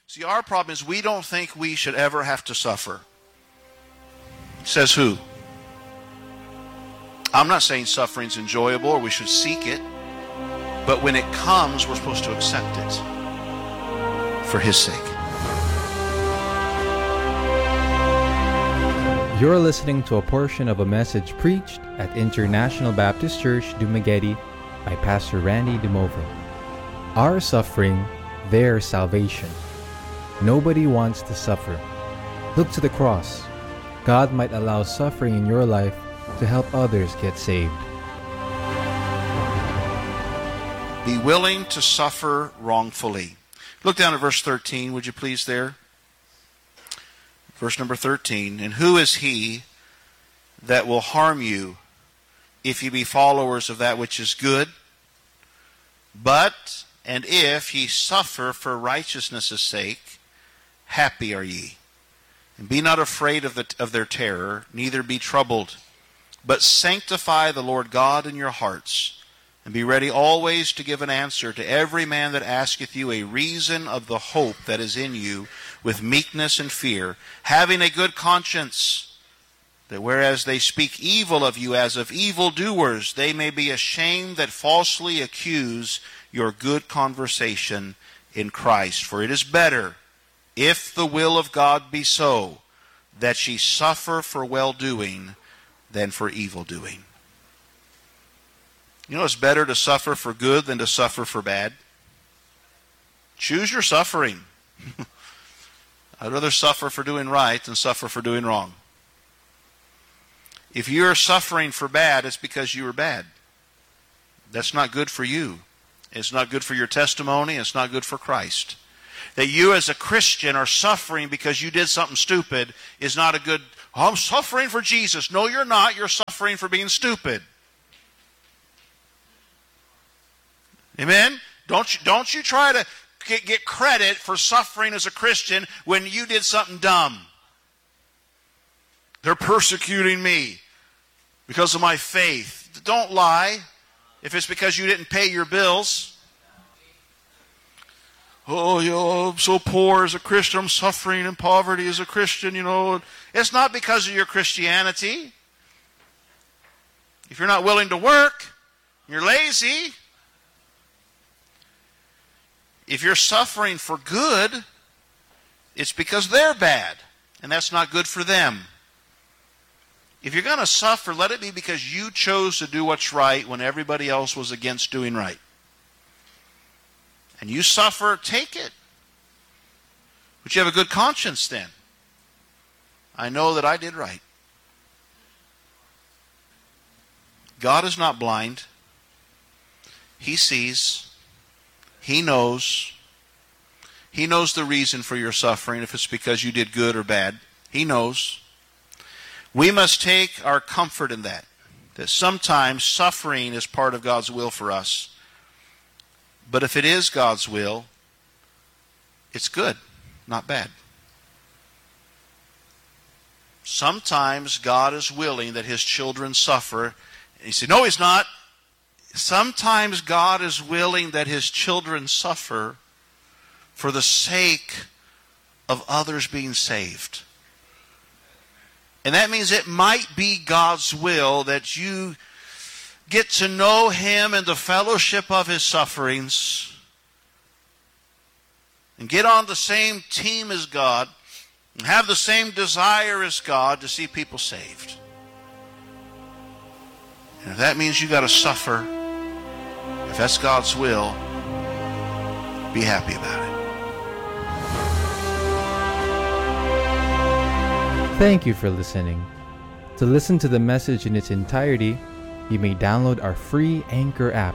See, our problem is we don't think we should ever have to suffer. Says who? I'm not saying suffering's enjoyable or we should seek it, but when it comes, we're supposed to accept it for His sake. You're listening to a portion of a message preached at International Baptist Church, Dumaguete by Pastor Randy DeMovo. Our suffering, their salvation. Nobody wants to suffer. Look to the cross. God might allow suffering in your life to help others get saved. Be willing to suffer wrongfully. Look down at verse 13, would you please, there? Verse number 13. And who is he that will harm you if ye be followers of that which is good? But, and if ye suffer for righteousness' sake, happy are ye. And be not afraid of their terror, neither be troubled. But sanctify the Lord God in your hearts, and be ready always to give an answer to every man that asketh you a reason of the hope that is in you, with meekness and fear, having a good conscience, that whereas they speak evil of you as of evildoers, they may be ashamed that falsely accuse your good conversation in Christ. For it is better, if the will of God be so, that ye suffer for well-doing than for evil-doing. You know, it's better to suffer for good than to suffer for bad. Choose your suffering. I'd rather suffer for doing right than suffer for doing wrong. If you're suffering for bad, it's because you were bad. That's not good for you. It's not good for your testimony. It's not good for Christ. That you as a Christian are suffering because you did something stupid is not a good, I'm suffering for Jesus. No, you're not. You're suffering for being stupid. Amen? Don't you try to get credit for suffering as a Christian when you did something dumb. They're persecuting me because of my faith. Don't lie if it's because you didn't pay your bills. Oh, you know, I'm so poor as a Christian. I'm suffering in poverty as a Christian, you know. It's not because of your Christianity. If you're not willing to work, you're lazy. If you're suffering for good, it's because they're bad, and that's not good for them. If you're going to suffer, let it be because you chose to do what's right when everybody else was against doing right. And you suffer, take it. But you have a good conscience then. I know that I did right. God is not blind. He sees. He knows. He knows the reason for your suffering, if it's because you did good or bad. He knows. We must take our comfort in that sometimes suffering is part of God's will for us. But if it is God's will, it's good, not bad. Sometimes God is willing that His children suffer. And you say, no, He's not. Sometimes God is willing that His children suffer for the sake of others being saved. And that means it might be God's will that you get to know Him and the fellowship of His sufferings and get on the same team as God and have the same desire as God to see people saved. And if that means you got to suffer, if that's God's will, be happy about it. Thank you for listening. To listen to the message in its entirety, you may download our free Anchor app,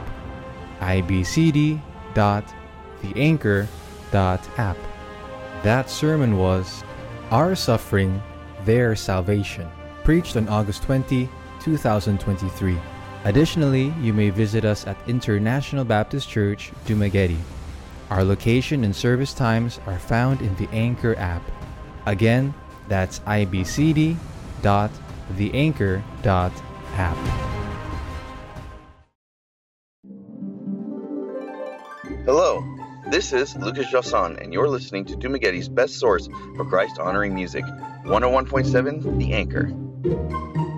ibcd.theanchor.app. That sermon was Our Suffering, Their Salvation, preached on August 20, 2023. Additionally, you may visit us at International Baptist Church, Dumaguete. Our location and service times are found in the Anchor app. Again, that's ibcd.theanchor.app. Hello, This is Lucas Josson, and you're listening to Dumagetti's best source for Christ-honoring music, 101.7 The Anchor.